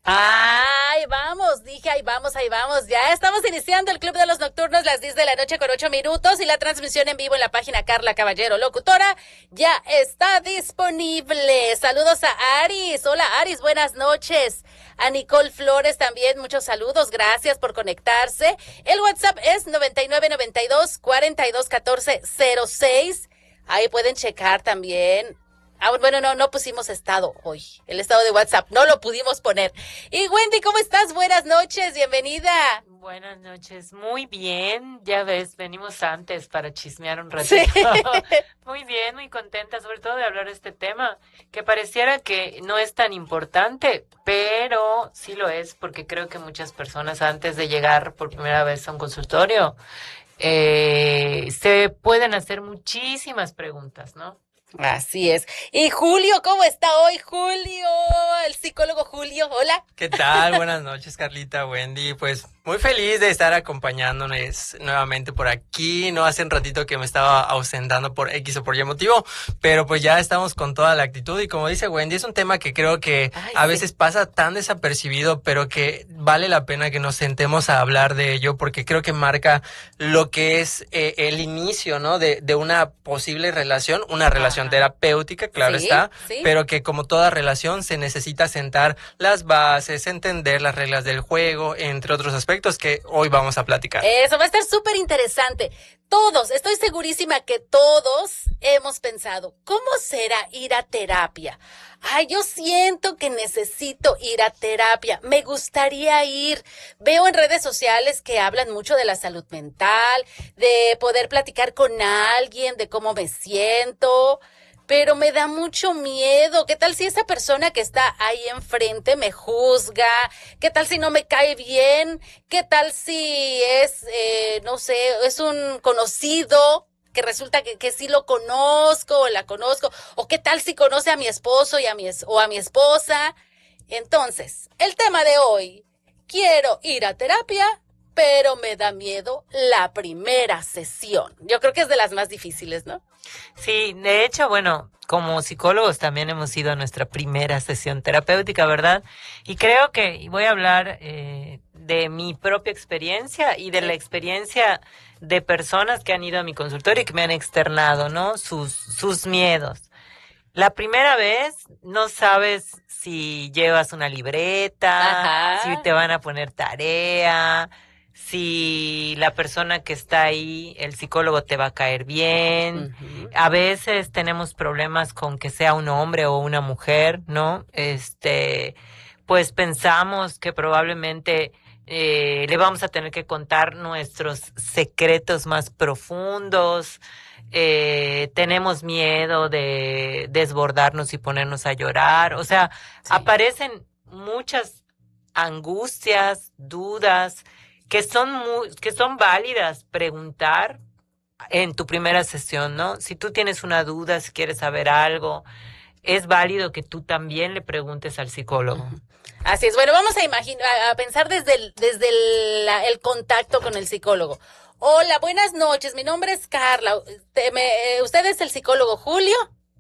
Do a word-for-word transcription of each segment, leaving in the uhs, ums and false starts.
Ahí vamos, dije, ahí vamos, ahí vamos. Ya estamos iniciando el Club de los Nocturnos, las diez de la noche con ocho minutos, y la transmisión en vivo en la página Carla Caballero Locutora ya está disponible. Saludos a Aris. Hola Aris, buenas noches. A Nicole Flores también, muchos saludos, gracias por conectarse. El WhatsApp es noventa y nueve noventa y dos cuarenta y dos catorce cero seis. Ahí pueden checar también. Ah, bueno, no, no pusimos estado hoy, el estado de WhatsApp, no lo pudimos poner. Y Wendy, ¿cómo estás? Buenas noches, bienvenida. Buenas noches, muy bien, ya ves, venimos antes para chismear un ratito. Sí. Muy bien, muy contenta, sobre todo de hablar de este tema, que pareciera que no es tan importante, pero sí lo es, porque creo que muchas personas antes de llegar por primera vez a un consultorio, eh, se pueden hacer muchísimas preguntas, ¿no? Así es. Y Julio, ¿cómo está hoy Julio? El psicólogo Julio, hola. ¿Qué tal? Buenas noches, Carlita, Wendy. Pues muy feliz de estar acompañándonos nuevamente por aquí. No hace un ratito que me estaba ausentando por X o por Y motivo, pero pues ya estamos con toda la actitud. Y como dice Wendy, es un tema que creo que Ay, a sí. veces pasa tan desapercibido, pero que vale la pena que nos sentemos a hablar de ello, porque creo que marca lo que es eh, el inicio, ¿no? De, de una posible relación, una relación terapéutica, claro ¿Sí? está, ¿Sí? pero que como toda relación se necesita sentar las bases, entender las reglas del juego, entre otros aspectos que hoy vamos a platicar. Eso va a estar súper interesante. Todos, estoy segurísima que todos hemos pensado, ¿cómo será ir a terapia? Ay, yo siento que necesito ir a terapia, me gustaría ir. Veo en redes sociales que hablan mucho de la salud mental, de poder platicar con alguien, de cómo me siento, pero me da mucho miedo. ¿Qué tal si esa persona que está ahí enfrente me juzga? ¿Qué tal si no me cae bien? ¿Qué tal si es, eh, no sé, es un conocido que resulta que, que sí lo conozco o la conozco? ¿O qué tal si conoce a mi esposo y a mi, o a mi esposa? Entonces, el tema de hoy, quiero ir a terapia, pero me da miedo la primera sesión. Yo creo que es de las más difíciles, ¿no? Sí, de hecho, bueno, como psicólogos también hemos ido a nuestra primera sesión terapéutica, ¿verdad? Y creo que y voy a hablar eh, de mi propia experiencia y de la experiencia de personas que han ido a mi consultorio y que me han externado, ¿no? Sus, sus miedos. La primera vez no sabes si llevas una libreta, Ajá. si te van a poner tarea, si la persona que está ahí, el psicólogo, te va a caer bien. Uh-huh. A veces tenemos problemas con que sea un hombre o una mujer, ¿no? Este, pues pensamos que probablemente eh, le vamos a tener que contar nuestros secretos más profundos. Eh, tenemos miedo de desbordarnos y ponernos a llorar. O sea, sí. aparecen muchas angustias, dudas, que son muy, que son válidas preguntar en tu primera sesión, ¿no? Si tú tienes una duda, si quieres saber algo, es válido que tú también le preguntes al psicólogo. Uh-huh. Así es. Bueno, vamos a imaginar, a pensar desde el, desde el, la, el contacto con el psicólogo. Hola, buenas noches, mi nombre es Carla. Te, me, ¿Usted es el psicólogo Julio?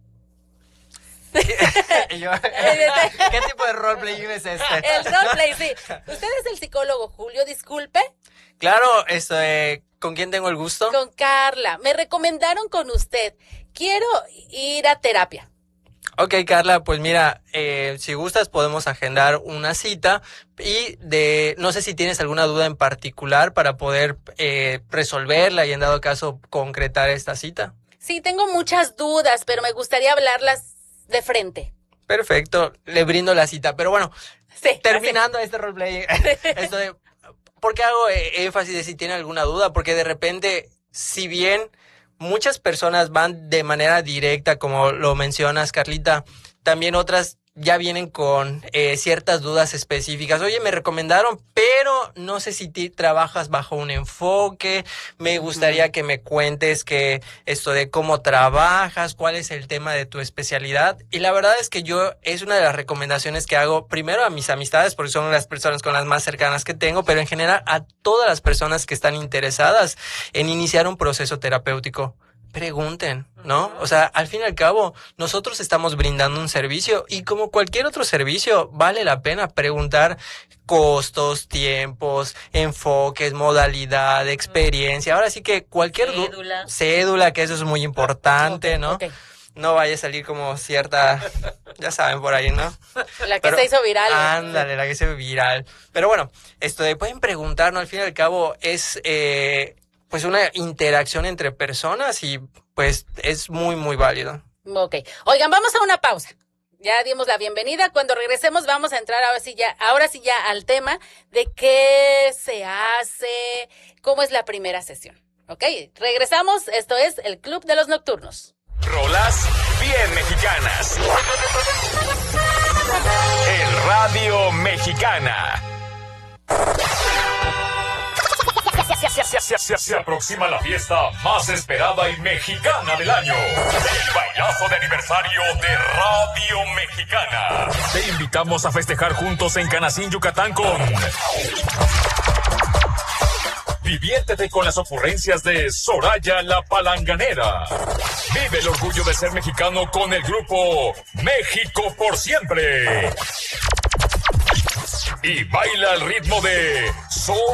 Yo, ¿qué tipo de roleplaying es este? El roleplay, sí. ¿Usted es el psicólogo Julio? Disculpe. Claro, esto, eh, ¿con quién tengo el gusto? Con Carla. Me recomendaron con usted. Quiero ir a terapia. Ok, Carla, pues mira, eh, si gustas podemos agendar una cita y de no sé si tienes alguna duda en particular para poder eh, resolverla y en dado caso concretar esta cita. Sí, tengo muchas dudas, pero me gustaría hablarlas de frente. Perfecto, le brindo la cita, pero bueno, sí, terminando así. este roleplay, esto de, ¿por qué hago énfasis de si tiene alguna duda? Porque de repente, si bien muchas personas van de manera directa, como lo mencionas, Carlita, también otras ya vienen con eh, ciertas dudas específicas. Oye, me recomendaron, pero no sé si ti trabajas bajo un enfoque. Me gustaría uh-huh. que me cuentes que esto de cómo trabajas, cuál es el tema de tu especialidad. Y la verdad es que yo es una de las recomendaciones que hago primero a mis amistades, porque son las personas con las más cercanas que tengo, pero en general a todas las personas que están interesadas en iniciar un proceso terapéutico. pregunten, ¿no? O sea, al fin y al cabo, nosotros estamos brindando un servicio y como cualquier otro servicio, vale la pena preguntar costos, tiempos, enfoques, modalidad, experiencia. Ahora sí que cualquier du- Cédula. cédula, que eso es muy importante, Ok, ¿no? ok. No vaya a salir como cierta, ya saben por ahí, ¿no? La que Pero- se hizo viral. Ándale, la que se hizo viral. Pero bueno, esto de pueden preguntar, ¿no? Al fin y al cabo es eh, pues una interacción entre personas y pues es muy, muy válido. Ok. Oigan, vamos a una pausa. Ya dimos la bienvenida. Cuando regresemos vamos a entrar ahora sí ya, ahora sí ya al tema de qué se hace, cómo es la primera sesión. Ok, regresamos. Esto es el Club de los Nocturnos. Rolas bien mexicanas. En Radio Mexicana. Se, se- se aproxima la fiesta más esperada y mexicana del año. El bailazo de aniversario de Radio Mexicana. Te invitamos a festejar juntos en Canacín, Yucatán con... Diviértete con las ocurrencias de Soraya la Palanganera. Vive el orgullo de ser mexicano con el grupo México por Siempre. Y baila al ritmo de Somos